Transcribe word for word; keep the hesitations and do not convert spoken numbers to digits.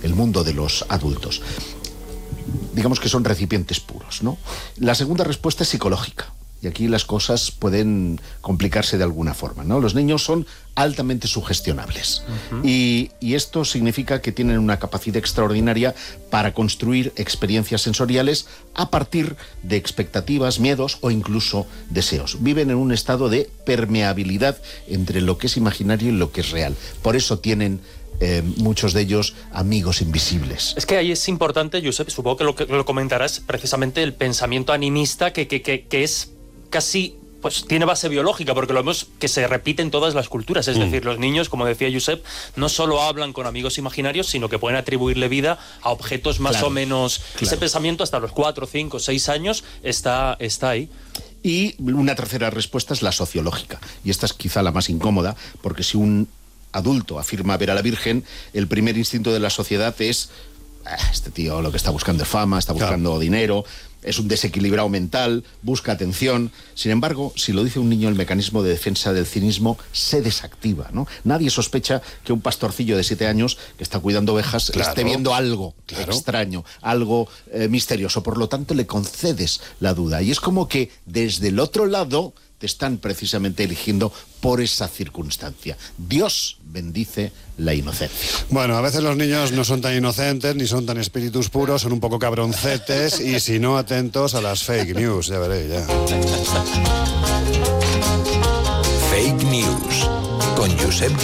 el mundo de los adultos. Digamos que son recipientes puros, ¿no? La segunda respuesta es psicológica. Y aquí las cosas pueden complicarse de alguna forma, ¿no? Los niños son altamente sugestionables. Uh-huh. y, y esto significa que tienen una capacidad extraordinaria para construir experiencias sensoriales a partir de expectativas, miedos o incluso deseos. Viven en un estado de permeabilidad entre lo que es imaginario y lo que es real. Por eso tienen... Eh, muchos de ellos amigos invisibles. Es que ahí es importante, Josep, supongo que lo que lo comentarás, precisamente el pensamiento animista que, que, que, que es casi, pues tiene base biológica, porque lo vemos que se repite en todas las culturas. Es mm. decir, los niños, como decía Josep, no solo hablan con amigos imaginarios, sino que pueden atribuirle vida a objetos más claro, o menos... Claro. Ese pensamiento hasta los cuatro, cinco, seis años está, está ahí. Y una tercera respuesta es la sociológica. Y esta es quizá la más incómoda, porque si un adulto afirma ver a la Virgen, el primer instinto de la sociedad es ah, este tío lo que está buscando es fama, está buscando claro. dinero, es un desequilibrado mental, busca atención. Sin embargo, si lo dice un niño, el mecanismo de defensa del cinismo se desactiva, ¿no? Nadie sospecha que un pastorcillo de siete años que está cuidando ovejas claro. esté viendo algo claro. extraño, algo eh, misterioso. Por lo tanto, le concedes la duda. Y es como que desde el otro lado te están precisamente eligiendo por esa circunstancia. Dios bendice la inocencia. Bueno, a veces los niños no son tan inocentes, ni son tan espíritus puros, son un poco cabroncetes, y si no, atentos a las fake news, ya veréis, ya. Fake News, con Josep